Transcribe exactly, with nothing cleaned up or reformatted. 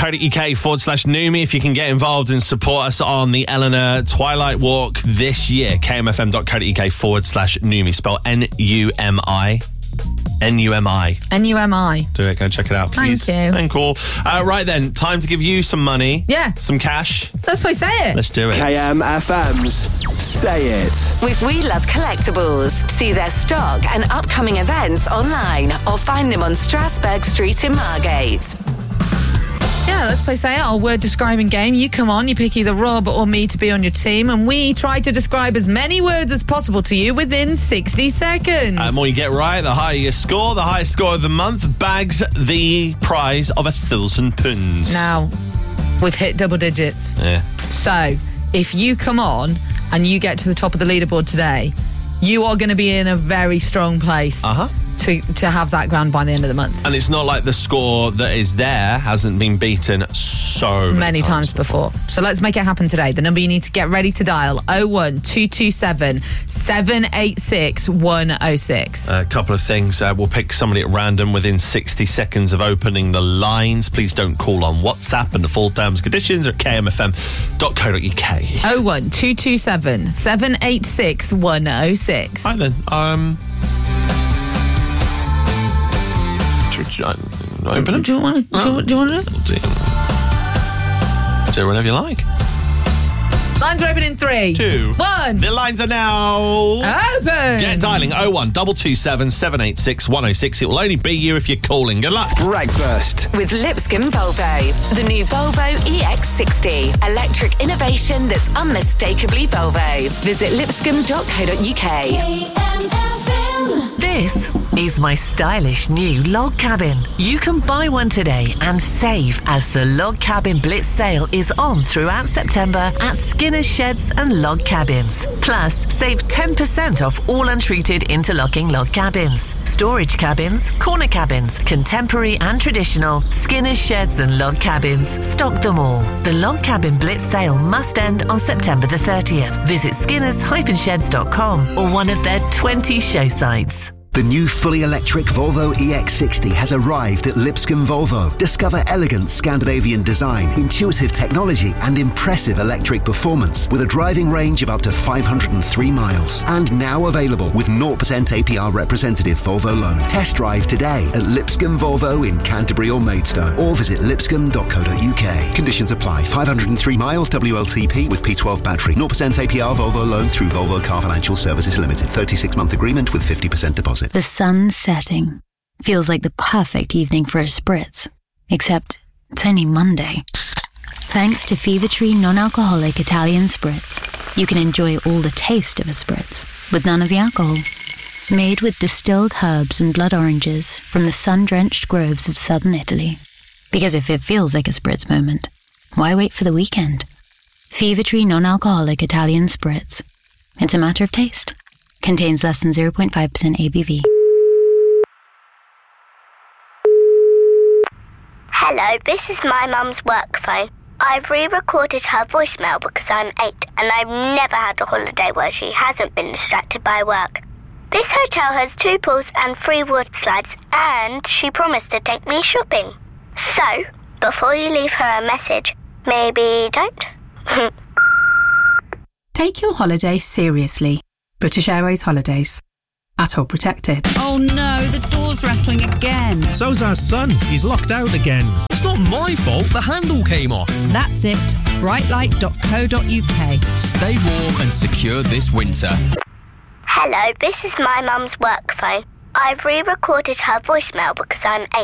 fm.co.uk forward slash Numi if you can get involved and support us on the Eleanor Twilight Walk this year. kmfm.co.uk forward slash Numi. Spell N U M I. N U M I. N U M I. Do it. Go check it out, please. Thank you. And cool. Uh, right then, time to give you some money. Yeah. Some cash. Let's play Say It. Let's do it. K M F M's Say It. With We Love Collectibles. See their stock and upcoming events online or find them on Strasbourg Street in Margate. Yeah, let's play Say It, our word describing game. You come on, you pick either Rob or me to be on your team, and we try to describe as many words as possible to you within sixty seconds. Uh, the more you get right, the higher your score. The highest score of the month bags the prize of a thousand pounds. Now, we've hit double digits. Yeah. So, if you come on and you get to the top of the leaderboard today, you are going to be in a very strong place. Uh-huh. To, to have that grand by the end of the month. And it's not like the score that is there hasn't been beaten so many, many times, times before. before. So let's make it happen today. The number you need to get ready to dial, oh one two two seven, seven eight six, one oh six. A couple of things. Uh, we'll pick somebody at random within sixty seconds of opening the lines. Please don't call on WhatsApp, and the full terms and conditions are at k m f m dot co dot u k. oh one two two seven, seven eight six, one oh six. Right then. Um... Should I open it? Do you want to? Oh. Do you want to? Do, do whatever you like. Lines are open in three, two, one. The lines are now open. Get dialing oh one two two seven, seven eight six, one oh six. It will only be you if you're calling. Good luck. Breakfast With Lipscomb Volvo. The new Volvo E X sixty. Electric innovation that's unmistakably Volvo. Visit lipscomb dot co dot u k. This is my stylish new log cabin. You can buy one today and save as the Log Cabin Blitz sale is on throughout September at Skinner's Sheds and Log Cabins. Plus, save ten percent off all untreated interlocking log cabins. Storage cabins, corner cabins, contemporary and traditional, Skinner's Sheds and Log Cabins. Stock them all. The Log Cabin Blitz sale must end on September the thirtieth. Visit skinners dash sheds dot com or one of their twenty show sites. The new fully electric Volvo E X sixty has arrived at Lipscomb Volvo. Discover elegant Scandinavian design, intuitive technology and impressive electric performance with a driving range of up to five hundred three miles. And now available with zero percent A P R representative Volvo loan. Test drive today at Lipscomb Volvo in Canterbury or Maidstone or visit lipscomb dot co dot u k. Conditions apply. five hundred three miles W L T P with P twelve battery. zero percent A P R Volvo loan through Volvo Car Financial Services Limited. thirty-six month agreement with fifty percent deposit. The sun's setting. Feels like the perfect evening for a spritz. Except it's only Monday. Thanks to Fever Tree non-alcoholic Italian Spritz, you can enjoy all the taste of a spritz, with none of the alcohol. Made with distilled herbs and blood oranges from the sun-drenched groves of southern Italy. Because if it feels like a spritz moment, why wait for the weekend? Fever Tree non-alcoholic Italian Spritz. It's a matter of taste. Contains less than zero point five percent A B V. Hello, this is my mum's work phone. I've re-recorded her voicemail because I'm eight and I've never had a holiday where she hasn't been distracted by work. This hotel has two pools and three wood slides and she promised to take me shopping. So, before you leave her a message, maybe don't. Take your holiday seriously. British Airways Holidays. Atoll protected. Oh no, the door's rattling again. So's our son. He's locked out again. It's not my fault. The handle came off. That's it. brightlight dot co dot u k. Stay warm and secure this winter. Hello, this is my mum's work phone. I've re-recorded her voicemail because I'm eight.